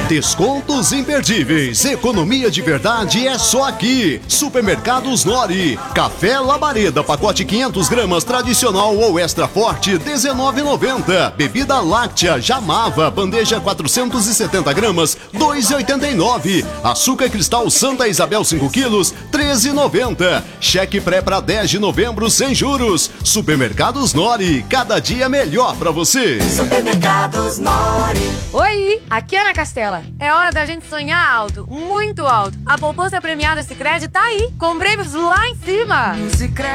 Descontos imperdíveis, economia de verdade é só aqui. Supermercados Nori. Café Labareda, pacote 500 gramas tradicional ou extra forte, R$19,90. Bebida láctea Jamava, bandeja 470 gramas, R$2,89. Açúcar cristal Santa Isabel 5 quilos, R$13,90. Cheque pré para 10 de novembro sem juros. Supermercados Nori, cada dia melhor para você. Supermercados Nori. Oi, aqui é Ana Castela. É hora da gente sonhar alto, muito alto. A poupança premiada Sicredi tá aí, com prêmios lá em cima.